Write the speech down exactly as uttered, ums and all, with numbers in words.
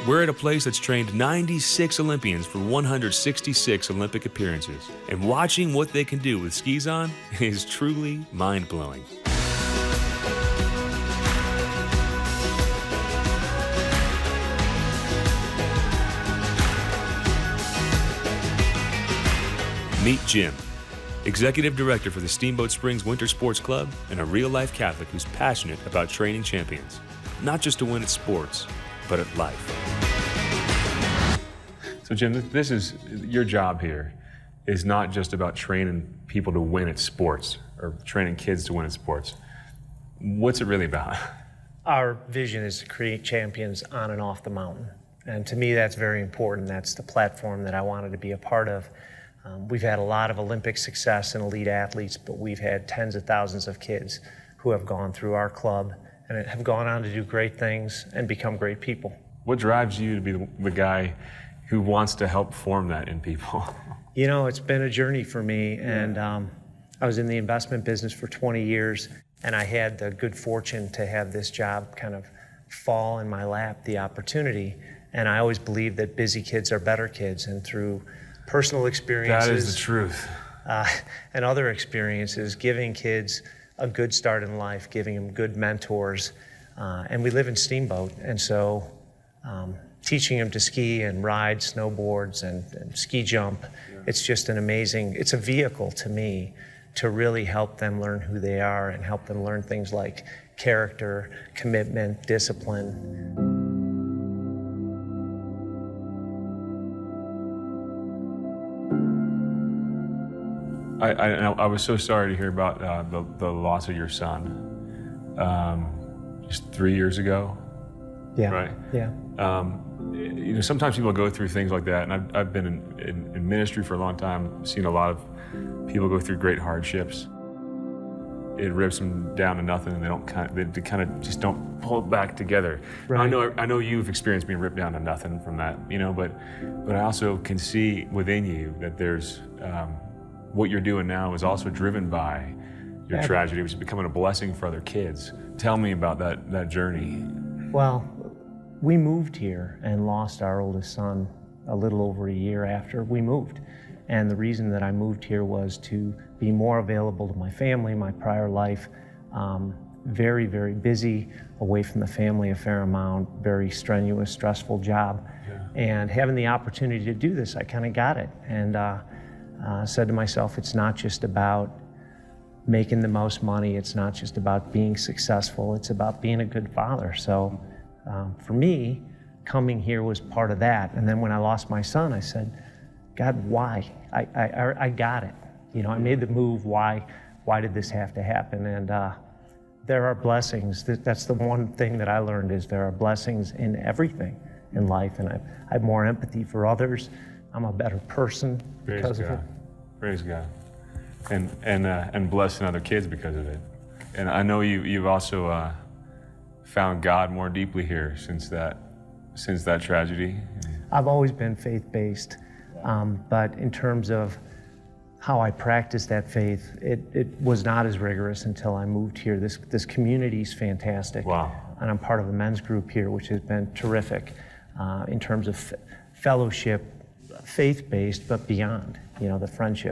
We're at a place that's trained ninety-six Olympians for one hundred sixty-six Olympic appearances, and watching what they can do with skis on is truly mind-blowing. Meet Jim, Executive Director for the Steamboat Springs Winter Sports Club and a real-life Catholic who's passionate about training champions, not just to win at sports, but at life. So Jim, this is, your job here is not just about training people to win at sports or training kids to win at sports. What's it really about? Our vision is to create champions on and off the mountain. And to me, that's very important. That's the platform that I wanted to be a part of. Um, we've had a lot of Olympic success and elite athletes, but we've had tens of thousands of kids who have gone through our club and have gone on to do great things and become great people. What drives you to be the, the guy who wants to help form that in people? You know, it's been a journey for me, and um, I was in the investment business for twenty years, and I had the good fortune to have this job kind of fall in my lap, the opportunity, and I always believed that busy kids are better kids, and through personal experiences. That is the truth. Uh, and other experiences, giving kids a good start in life, giving them good mentors. Uh, and we live in Steamboat, and so um, teaching them to ski and ride snowboards and, and ski jump, yeah. It's just an amazing, it's a vehicle to me to really help them learn who they are and help them learn things like character, commitment, discipline. I, I, I was so sorry to hear about uh, the, the loss of your son um, just three years ago. Yeah. Right? Yeah. Um, you know, sometimes people go through things like that, and I've, I've been in, in, in ministry for a long time, seen a lot of people go through great hardships. It rips them down to nothing, and they don't kind of, they kind of just don't pull it back together. Right. I know, I know you've experienced being ripped down to nothing from that, you know, but, but I also can see within you that there's, um, what you're doing now is also driven by your yeah. tragedy, which is becoming a blessing for other kids. Tell me about that, that journey. Well, we moved here and lost our oldest son a little over a year after we moved. And the reason that I moved here was to be more available to my family, my prior life, um, very, very busy, away from the family a fair amount, very strenuous, stressful job. Yeah. And having the opportunity to do this, I kind of got it. And uh, Uh, said to myself, it's not just about making the most money, it's not just about being successful, it's about being a good father. So um, for me, coming here was part of that. And then when I lost my son, I said, God, why? I, I, I got it. You know, I made the move, why, why did this have to happen? And uh, there are blessings. That's the one thing that I learned, is there are blessings in everything in life, and I, I have more empathy for others. I'm a better person Praise because God. of it. Praise God. And and uh, and blessing other kids because of it. And I know you you've also uh, found God more deeply here since that since that tragedy. I've always been faith-based, um, but in terms of how I practice that faith, it, it was not as rigorous until I moved here. This this community is fantastic. Wow. And I'm part of a men's group here, which has been terrific uh, in terms of f- fellowship, faith-based, but beyond, you know, the friendship.